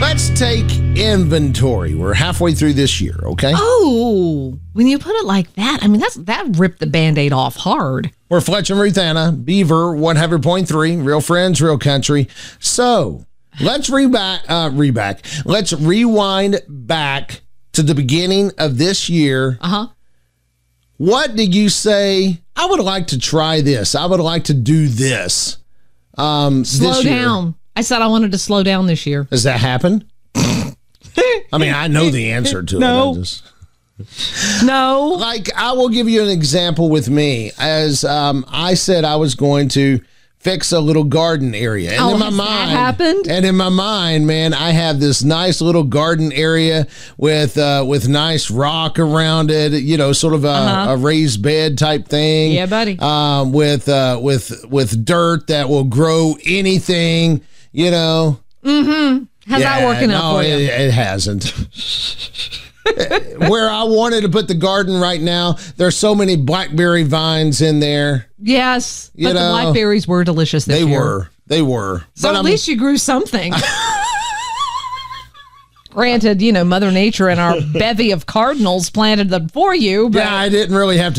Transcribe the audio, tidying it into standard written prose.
Let's take inventory. We're halfway through this year, okay? Oh, when you put it like that, I mean, that ripped the Band-Aid off hard. We're Fletch and Ruth Anna, Beaver 100.3, Real Friends, Real Country. So let's Let's rewind back to the beginning of this year. What did you say? I would like to try this. I would like to do this. Slow down. I said I wanted to slow down this year. Has that happened? I mean, I know the answer to it. No. Like, I will give you an example with me. As I said, I was going to fix a little garden area. And in my mind, that happened? And in my mind, man, I have this nice little garden area with nice rock around it, you know, sort of a raised bed type thing. Yeah, buddy. With dirt that will grow anything, you know. How's that working out for you? It hasn't. Where I wanted to put the garden right now, there's so many blackberry vines in there. Yes, but the blackberries were delicious this year. They were. So at least you grew something. Granted, you know, Mother Nature and our bevy of cardinals planted them for you. But yeah, I didn't really have to